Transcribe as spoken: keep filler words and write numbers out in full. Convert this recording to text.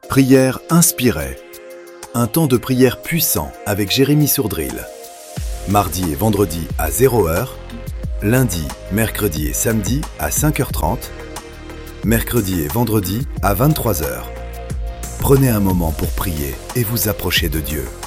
Prière inspirée. Un temps de prière puissant avec Jérémy Sourdril. Mardi et vendredi à zéro heure. Lundi, mercredi et samedi à cinq heures trente. Mercredi et vendredi à vingt-trois heures. Prenez un moment pour prier et vous approcher de Dieu.